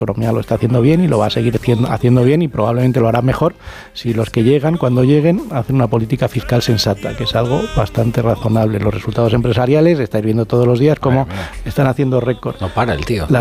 economía lo está haciendo bien y lo va a seguir haciendo bien y probablemente lo hará mejor si los que llegan, cuando lleguen, hacen una política fiscal sensata, que es algo bastante razonable. Los resultados empresariales, estáis viendo todos los días cómo están haciendo récord. No para el tío.